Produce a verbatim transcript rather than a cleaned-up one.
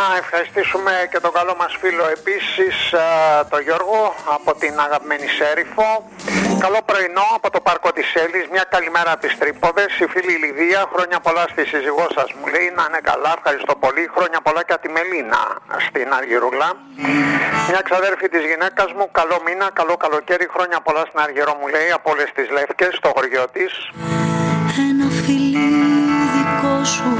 ευχαριστήσουμε και τον καλό μας φίλο επίσης, τον Γιώργο από την αγαπημένη Σέριφο. Καλό πρωινό από το Πάρκο της Έλης, μια καλημέρα από τις Τρίποδες. Η φίλη Λιδία, χρόνια πολλά στη σύζυγό σας μου λέει, να είναι καλά, ευχαριστώ πολύ. Χρόνια πολλά και από τη Μελίνα στην Αργυρούλα. Μια ξαδέρφη της γυναίκας μου, καλό μήνα, καλό καλοκαίρι, χρόνια πολλά στην Αργυρό μου λέει, από όλες τις Λεύκες, στο χωριό της. Ένα φιλί δικό σου